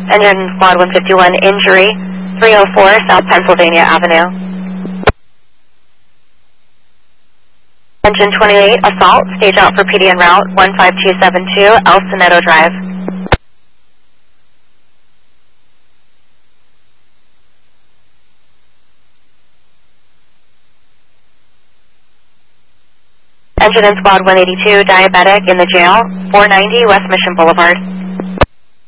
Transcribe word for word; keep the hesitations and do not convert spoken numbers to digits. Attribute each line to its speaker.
Speaker 1: Engine Squad one fifty-one, injury, three oh four South Pennsylvania Avenue. Engine twenty-eight, assault, stage out for P D en route, one five two seven two, El Soneto Drive. Engine in Squad one eighty-two, diabetic in the jail, four ninety West Mission Boulevard.